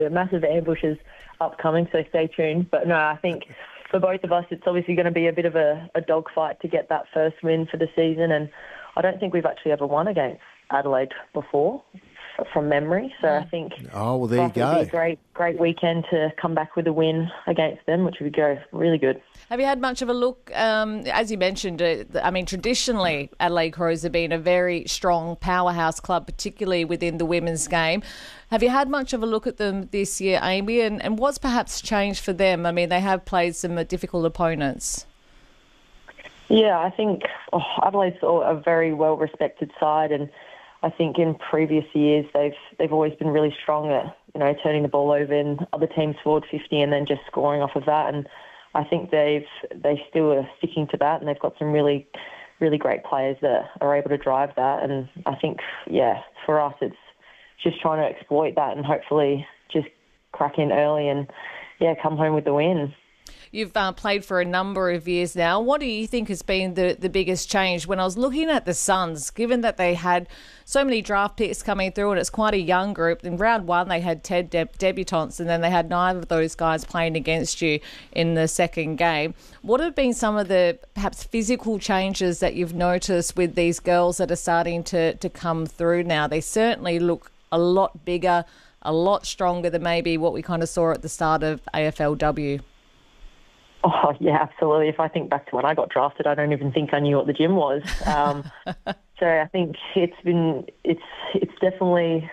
massive ambushes upcoming, so stay tuned. But no, I think for both of us, it's obviously going to be a bit of a dogfight to get that first win for the season. And I don't think we've actually ever won against Adelaide before, from memory. So I think there you go. It'd be a great weekend to come back with a win against them, which would go really good. Have you had much of a look, as you mentioned, traditionally Adelaide Crows have been a very strong powerhouse club, particularly within the women's game. Have you had much of a look at them this year, Amy, and what's perhaps changed for them? I mean, they have played some difficult opponents. Yeah, I think Adelaide's a very well-respected side, and I think in previous years they've always been really strong at turning the ball over and other teams forward 50 and then just scoring off of that. And I think they still are sticking to that, and they've got some really, really great players that are able to drive that. And I think, for us, it's just trying to exploit that and hopefully just crack in early and, come home with the win. You've played for a number of years now. What do you think has been the biggest change? When I was looking at the Suns, given that they had so many draft picks coming through and it's quite a young group, in round one they had 10 debutants and then they had 9 of those guys playing against you in the second game. What have been some of the perhaps physical changes that you've noticed with these girls that are starting to come through now? They certainly look a lot bigger, a lot stronger than maybe what we kind of saw at the start of AFLW. Oh, yeah, absolutely. If I think back to when I got drafted, I don't even think I knew what the gym was. So I think it's definitely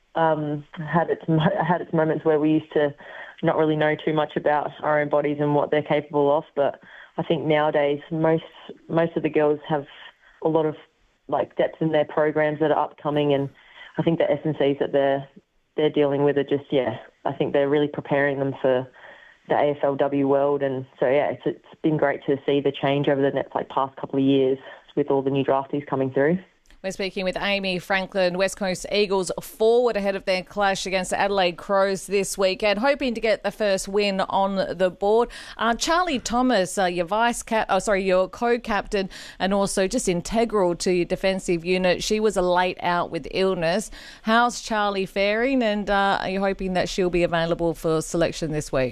had its moments where we used to not really know too much about our own bodies and what they're capable of. But I think nowadays most of the girls have a lot of depth in their programs that are upcoming, and I think the SNCs that they're dealing with are just I think they're really preparing them for the AFLW world. And so it's been great to see the change over the past couple of years with all the new draftees coming through. We're speaking with Amy Franklin, West Coast Eagles forward ahead of their clash against the Adelaide Crows this weekend, hoping to get the first win on the board. Charlie Thomas, your co-captain, and also just integral to your defensive unit. She was a late out with illness. How's Charlie faring, and are you hoping that she'll be available for selection this week?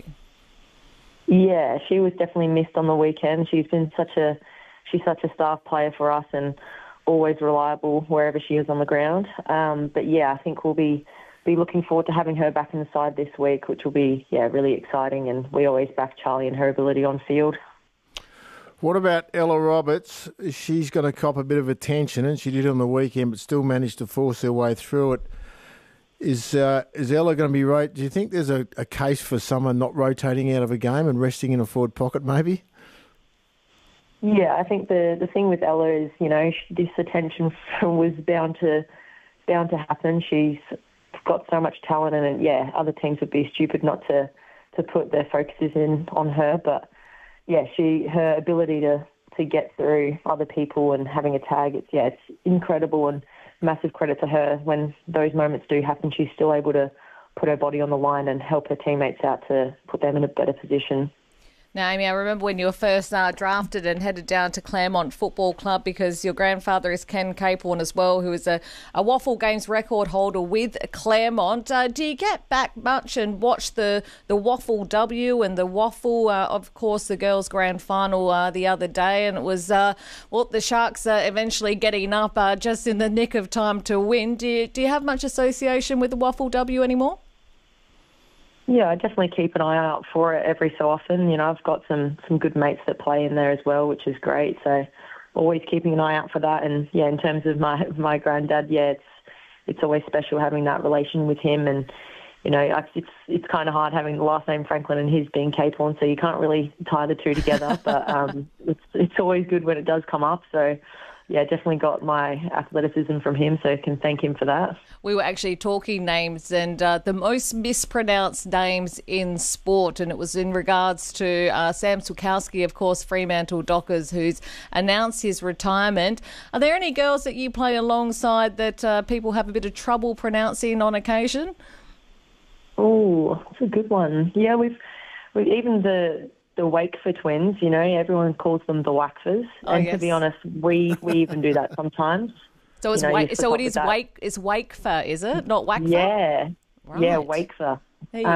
Yeah, she was definitely missed on the weekend. She's such a staff player for us and always reliable wherever she is on the ground. But I think we'll be looking forward to having her back in the side this week, which will be really exciting. And we always back Charlie and her ability on field. What about Ella Roberts? She's going to cop a bit of attention, and she did on the weekend, but still managed to force her way through it. Is Ella going to be right? Do you think there's a case for someone not rotating out of a game and resting in a forward pocket maybe? Yeah, I think the thing with Ella is, this attention was bound to happen. She's got so much talent, and other teams would be stupid not to put their focuses in on her. But her ability to get through other people and having a tag, it's incredible, and massive credit to her. When those moments do happen, she's still able to put her body on the line and help her teammates out to put them in a better position. Now, Amy, I remember when you were first drafted and headed down to Claremont Football Club, because your grandfather is Ken Capehorn as well, who is a Waffle Games record holder with Claremont. Do you get back much and watch the Waffle W and the Waffle, of course, the girls' grand final the other day, and it was the Sharks eventually getting up just in the nick of time to win. Do you have much association with the Waffle W anymore? Yeah, I definitely keep an eye out for it every so often. I've got some good mates that play in there as well, which is great. So always keeping an eye out for that. And in terms of my granddad, it's always special having that relation with him. And it's kind of hard having the last name Franklin and his being Capehorn, so you can't really tie the two together. But it's always good when it does come up. So definitely got my athleticism from him, so I can thank him for that. We were actually talking names and the most mispronounced names in sport, and it was in regards to Sam Switkowski, of course, Fremantle Dockers, who's announced his retirement. Are there any girls that you play alongside that people have a bit of trouble pronouncing on occasion? Oh, that's a good one. Yeah, we've even the Wakefer twins, everyone calls them the Wackfers. And to be honest, we even do that sometimes. So it's Wakefer, is it? Not Wackfer? Yeah. Right. Yeah, Wakefer. There you